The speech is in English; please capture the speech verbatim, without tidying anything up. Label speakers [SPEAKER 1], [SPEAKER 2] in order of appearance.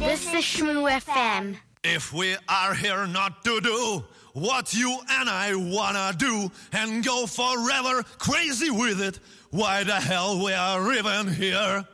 [SPEAKER 1] This is Shmoo F M.
[SPEAKER 2] If we are here not to do what you and I wanna do and go forever crazy with it, why the hell we are even here?